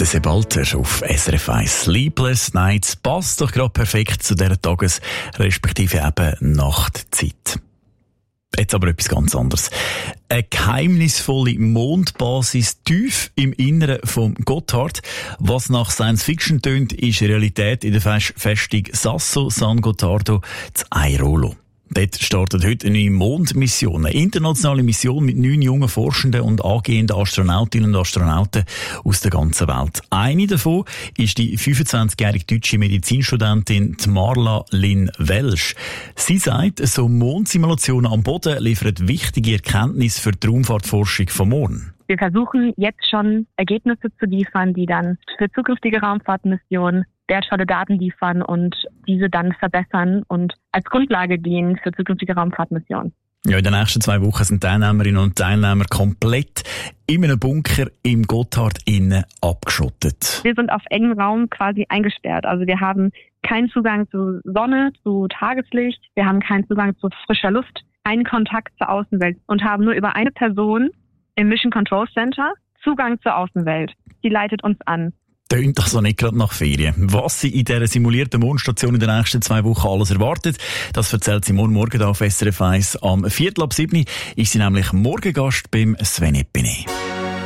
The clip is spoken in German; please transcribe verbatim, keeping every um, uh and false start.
Der Sebalter auf S R F eins. Sleepless Nights passt doch gerade perfekt zu dieser Tages-, respektive eben Nachtzeit. Jetzt aber etwas ganz anderes. Eine geheimnisvolle Mondbasis tief im Inneren vom Gotthard. Was nach Science Fiction tönt, ist Realität in der Festung Sasso San Gottardo zu Airolo. Dort startet heute eine neue Mondmission, eine internationale Mission mit neun jungen Forschenden und angehenden Astronautinnen und Astronauten aus der ganzen Welt. Eine davon ist die fünfundzwanzigjährige deutsche Medizinstudentin Marla Lynn Welsch. Sie sagt, so Mondsimulationen am Boden liefern wichtige Erkenntnisse für die Raumfahrtforschung vom Morgen. Wir versuchen jetzt schon Ergebnisse zu liefern, die dann für zukünftige Raumfahrtmissionen wertvolle Daten liefern und diese dann verbessern und als Grundlage dienen für zukünftige Raumfahrtmissionen. Ja, in den nächsten zwei Wochen sind Teilnehmerinnen und Teilnehmer komplett in einem Bunker im Gotthard innen abgeschottet. Wir sind auf engem Raum quasi eingesperrt. Also wir haben keinen Zugang zu Sonne, zu Tageslicht, wir haben keinen Zugang zu frischer Luft, keinen Kontakt zur Außenwelt und haben nur über eine Person im Mission Control Center Zugang zur Außenwelt. Die leitet uns an. Tönt doch so nicht gerade nach Ferien. Was sie in dieser simulierten Mondstation in den nächsten zwei Wochen alles erwartet, das erzählt sie morgen Morgen auf S R F eins. Am Viertel ab sieben ist sie nämlich Morgengast beim Sven Epine.